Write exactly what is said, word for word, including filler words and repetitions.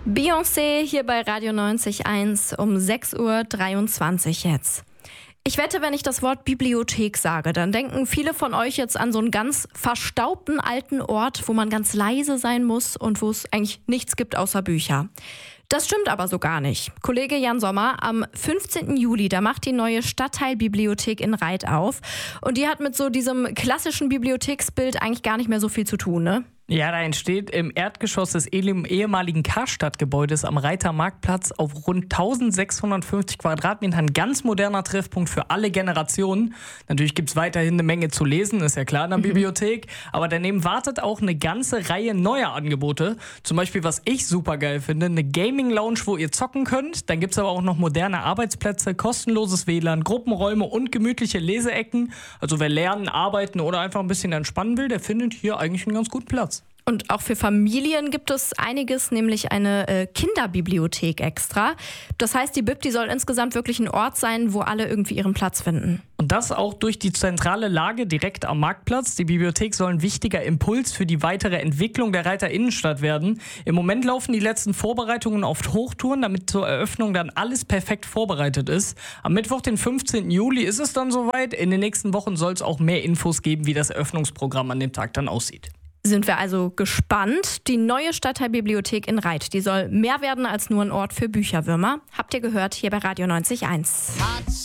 Beyoncé hier bei Radio neunzig Komma eins um sechs Uhr dreiundzwanzig jetzt. Ich wette, wenn ich das Wort Bibliothek sage, dann denken viele von euch jetzt an so einen ganz verstaubten alten Ort, wo man ganz leise sein muss und wo es eigentlich nichts gibt außer Bücher. Das stimmt aber so gar nicht. Kollege Jan Sommer, am fünfzehnten Juli, da macht die neue Stadtteilbibliothek in Reith auf. Und die hat mit so diesem klassischen Bibliotheksbild eigentlich gar nicht mehr so viel zu tun, ne? Ja, da entsteht im Erdgeschoss des ehemaligen Karstadt-Gebäudes am Reither Marktplatz auf rund eintausendsechshundertfünfzig Quadratmetern ein ganz moderner Treffpunkt für alle Generationen. Natürlich gibt es weiterhin eine Menge zu lesen, ist ja klar in der mhm. Bibliothek. Aber daneben wartet auch eine ganze Reihe neuer Angebote. Zum Beispiel, was ich super geil finde, eine Gaming-Lounge, wo ihr zocken könnt. Dann gibt es aber auch noch moderne Arbeitsplätze, kostenloses W L A N, Gruppenräume und gemütliche Leseecken. Also wer lernen, arbeiten oder einfach ein bisschen entspannen will, der findet hier eigentlich einen ganz guten Platz. Und auch für Familien gibt es einiges, nämlich eine äh, Kinderbibliothek extra. Das heißt, die Bib, die soll insgesamt wirklich ein Ort sein, wo alle irgendwie ihren Platz finden. Und das auch durch die zentrale Lage direkt am Marktplatz. Die Bibliothek soll ein wichtiger Impuls für die weitere Entwicklung der Reither Innenstadt werden. Im Moment laufen die letzten Vorbereitungen auf Hochtouren, damit zur Eröffnung dann alles perfekt vorbereitet ist. Am Mittwoch, den fünfzehnten Juli, ist es dann soweit. In den nächsten Wochen soll es auch mehr Infos geben, wie das Eröffnungsprogramm an dem Tag dann aussieht. Sind wir also gespannt. Die neue Stadtteilbibliothek in Reith, die soll mehr werden als nur ein Ort für Bücherwürmer. Habt ihr gehört hier bei Radio neunzig Komma eins.